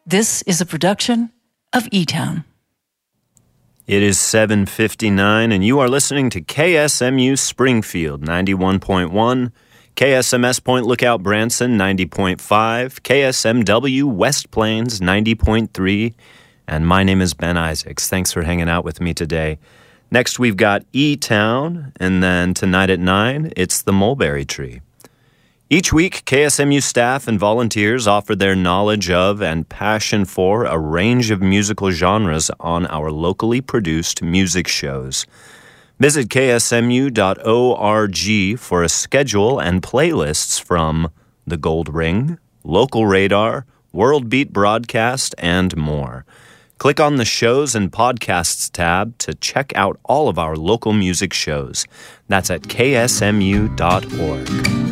This is a production of E-Town. It is 7:59, and you are listening to KSMU Springfield 91.1, KSMS Point Lookout Branson 90.5, KSMW West Plains 90.3, and my name is Ben Isaacs. Thanks for hanging out with me today. Next, we've got E-Town, and then tonight at 9, it's the Mulberry Tree. Each week, KSMU staff and volunteers offer their knowledge of and passion for a range of musical genres on our locally produced music shows. Visit ksmu.org for a schedule and playlists from The Gold Ring, Local Radar, World Beat Broadcast, and more. Click on the Shows and Podcasts tab to check out all of our local music shows. That's at ksmu.org.